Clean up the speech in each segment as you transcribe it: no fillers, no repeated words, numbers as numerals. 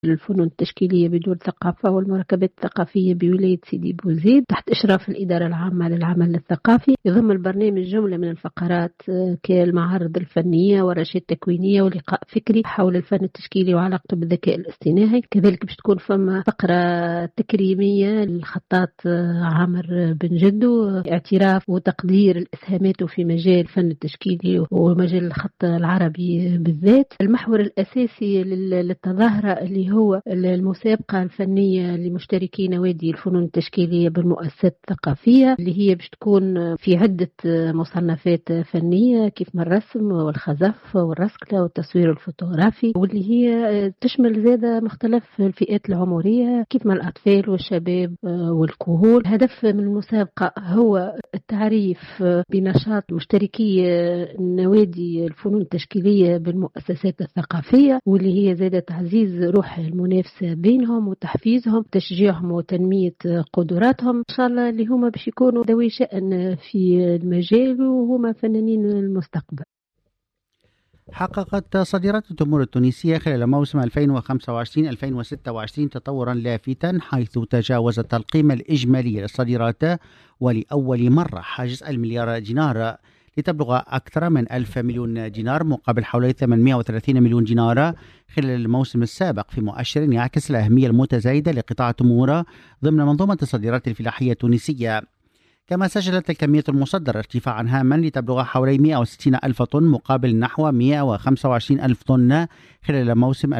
الفنون التشكيلية بدور ثقافة والمركبات الثقافية بولاية سيدي بوزيد تحت إشراف الإدارة العامة للعمل الثقافي. يضم البرنامج جملة من الفقرات كالمعارض الفنية ورشات تكوينية ولقاء فكري حول الفن التشكيلي وعلاقته بالذكاء الاصطناعي. كذلك باش تكون فما فقرة تكريمية للخطاط عامر بن جدو، اعتراف وتقدير الإسهامات في مجال الفن التشكيلي ومجال الخط العربي بالذات. المحور الأساسي للتظاهرة اللي هو المسابقة الفنية لمشتركي نوادي الفنون التشكيلية بالمؤسسات الثقافية، اللي هي باش تكون في عدة مصنفات فنية كيف ما الرسم والخزف والرسكلة والتصوير الفوتوغرافي، واللي هي تشمل زادة مختلف الفئات العمرية كيف ما الأطفال والشباب والكهول. الهدف من المسابقة هو التعريف بنشاط مشتركي نوادي الفنون التشكيلية بالمؤسسات الثقافية، واللي هي زادة تعزيز روح المنافسة بينهم وتحفيزهم تشجيعهم وتنمية قدراتهم إن شاء الله، اللي هما باش يكونوا ذوي شأن في المجال وهما فنانين المستقبل. حققت صادرات التمور التونسية خلال موسم 2025-2026 تطورا لافتا، حيث تجاوزت القيمة الإجمالية للصادرات ولأول مرة حاجز المليار دينار، لتبلغ أكثر من 1000 مليون دينار مقابل حوالي 830 مليون دينار خلال الموسم السابق، في مؤشر يعكس الأهمية المتزايدة لقطاع التمور ضمن منظومة الصادرات الفلاحية التونسية. كما سجلت الكمية المصدرة ارتفاعا هاما لتبلغ حوالي 160 ألف طن مقابل نحو 125 ألف طن خلال موسم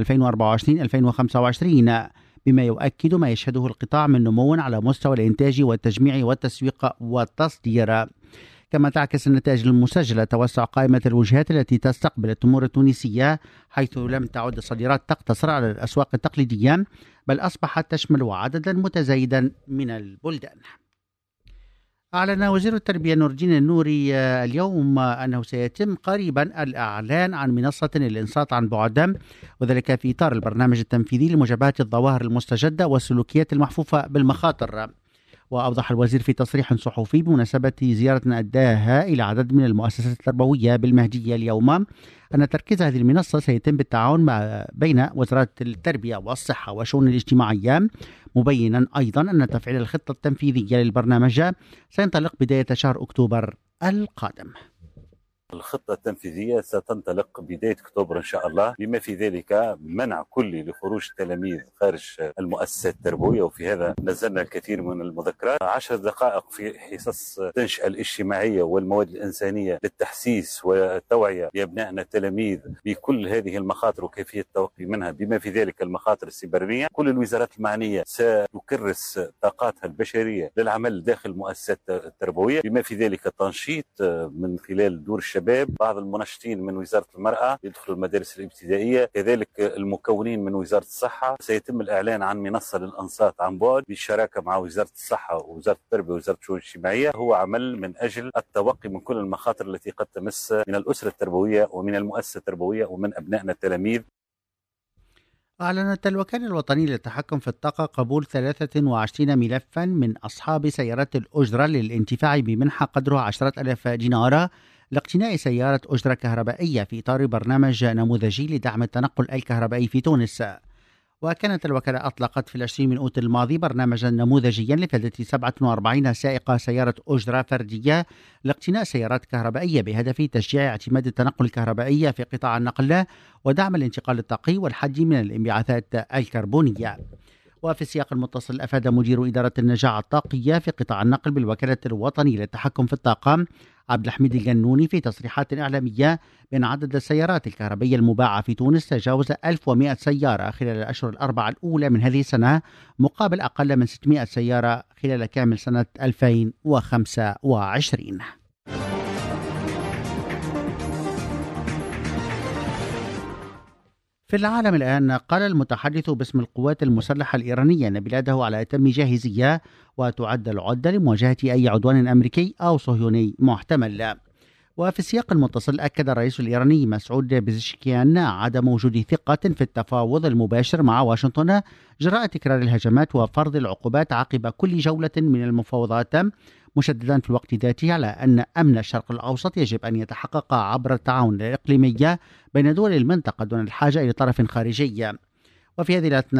2024-2025، بما يؤكد ما يشهده القطاع من نمو على مستوى الإنتاج والتجميع والتسويق والتصدير. كما تعكس النتائج المسجلة توسع قائمة الوجهات التي تستقبل التمور التونسية، حيث لم تعد الصادرات تقتصر على الأسواق التقليدية، بل أصبحت تشمل عددا متزايدا من البلدان. أعلن وزير التربية نور الدين النوري اليوم أنه سيتم قريبا الإعلان عن منصة للإنصات عن بعد، وذلك في إطار البرنامج التنفيذي لمجابهة الظواهر المستجدة والسلوكيات المحفوفة بالمخاطر. وأوضح الوزير في تصريح صحفي بمناسبة زيارة أداها إلى عدد من المؤسسات التربوية بالمهدية اليوم أن تركيز هذه المنصة سيتم بالتعاون بين وزارات التربية والصحة والشؤون الاجتماعية، مبينا أيضا أن تفعيل الخطة التنفيذية للبرنامج سينطلق بداية شهر أكتوبر القادم. الخطة التنفيذية ستنطلق بداية أكتوبر إن شاء الله، بما في ذلك منع كلي لخروج التلاميذ خارج المؤسسات التربوية، وفي هذا نزلنا الكثير من المذكرات. 10 دقائق في حصص التنشئة الاجتماعية والمواد الإنسانية للتحسيس والتوعية لأبنائنا التلاميذ بكل هذه المخاطر وكيفية التوقي منها، بما في ذلك المخاطر السيبرانية. كل الوزارات المعنية ستكرس طاقاتها البشرية للعمل داخل المؤسسات التربوية، بما في ذلك التنشيط من خلال دور الشباب، بعض المنشطين من وزارة المرأة يدخلوا المدارس الابتدائية، كذلك المكونين من وزارة الصحة. سيتم الإعلان عن منصة للأنصات عن بعد بالشراكة مع وزارة الصحة ووزارة التربية ووزارة الشؤون الاجتماعية. هو عمل من أجل التوقي من كل المخاطر التي قد تمس من الأسرة التربوية ومن المؤسسة التربوية ومن أبنائنا التلاميذ. أعلنت الوكالة الوطنية للتحكم في الطاقة قبول 23 ملفا من أصحاب سيارات الأجرة للانتفاع بمنحة قدرها 10,000 دينار لاقتناء سيارة أجرة كهربائية في إطار برنامج نموذجي لدعم التنقل الكهربائي في تونس. وكانت الوكالة أطلقت في 20 من أوت الماضي برنامجا نموذجيا لفائدة 47 سائق سيارة أجرة فردية لاقتناء سيارات كهربائية بهدف تشجيع اعتماد التنقل الكهربائي في قطاع النقل ودعم الانتقال الطاقي والحد من الانبعاثات الكربونية. وفي السياق المتصل، أفاد مدير إدارة النجاعة الطاقية في قطاع النقل بالوكالة الوطنية للتحكم في الطاقة عبد الحميد الجنوني في تصريحات إعلامية بأن عدد السيارات الكهربائية المباعة في تونس تجاوز 1100 سيارة خلال الأشهر الأربعة الأولى من هذه السنة، مقابل أقل من 600 سيارة خلال كامل سنة 2025. في العالم الآن، قال المتحدث باسم القوات المسلحة الإيرانية أن بلاده على أتم جاهزية وتعد العدة لمواجهة أي عدوان أمريكي أو صهيوني محتمل. وفي السياق المتصل، أكد الرئيس الإيراني مسعود بزشكيان عدم وجود ثقة في التفاوض المباشر مع واشنطن جراء تكرار الهجمات وفرض العقوبات عقب كل جولة من المفاوضات، مشددا في الوقت ذاته على أن أمن الشرق الأوسط يجب أن يتحقق عبر التعاون الإقليمي بين دول المنطقة دون الحاجة إلى طرف خارجي. وفي هذه